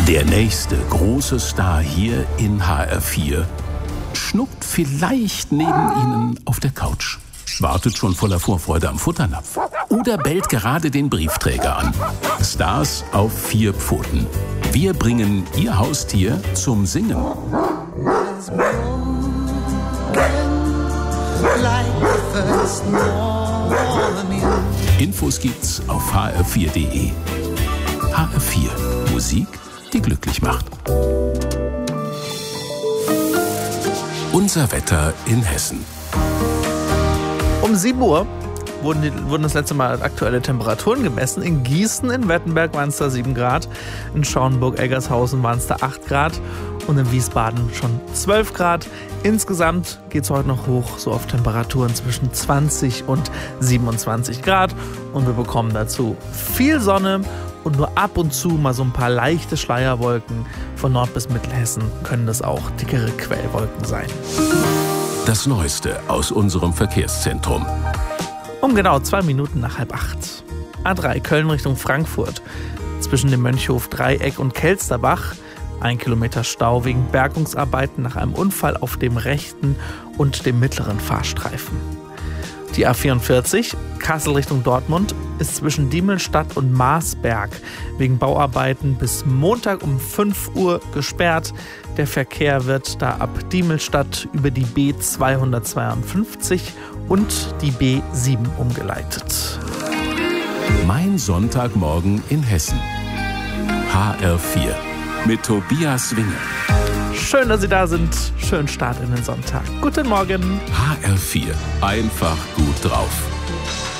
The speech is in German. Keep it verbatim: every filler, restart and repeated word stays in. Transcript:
Der nächste große Star hier in H R vier schnuckt vielleicht neben Ihnen auf der Couch, wartet schon voller Vorfreude am Futternapf oder bellt gerade den Briefträger an. Stars auf vier Pfoten. Wir bringen Ihr Haustier zum Singen. Infos gibt's auf h r vier punkt d e. H R vier. Musik, die glücklich macht. Unser Wetter in Hessen. Um sieben Uhr wurden, die, wurden das letzte Mal aktuelle Temperaturen gemessen. In Gießen, in Wettenberg waren es da sieben Grad, in Schauenburg-Eggershaus waren es da acht Grad und in Wiesbaden schon zwölf Grad. Insgesamt geht es heute noch hoch, so auf Temperaturen zwischen zwanzig und siebenundzwanzig Grad. Und wir bekommen dazu viel Sonne und nur ab und zu mal so ein paar leichte Schleierwolken. Von Nord- bis Mittelhessen können das auch dickere Quellwolken sein. Das Neueste aus unserem Verkehrszentrum. Um genau zwei Minuten nach halb acht. A drei Köln Richtung Frankfurt. Zwischen dem Mönchhof-Dreieck und Kelsterbach. Ein Kilometer Stau wegen Bergungsarbeiten nach einem Unfall auf dem rechten und dem mittleren Fahrstreifen. Die A vierundvierzig, Kassel Richtung Dortmund, ist zwischen Diemelstadt und Marsberg wegen Bauarbeiten bis Montag um fünf Uhr gesperrt. Der Verkehr wird da ab Diemelstadt über die B zweihundertzweiundfünfzig und die B sieben umgeleitet. Mein Sonntagmorgen in Hessen. H R vier mit Tobias Winge. Schön, dass Sie da sind. Schönen Start in den Sonntag. Guten Morgen. H R vier. Einfach gut drauf.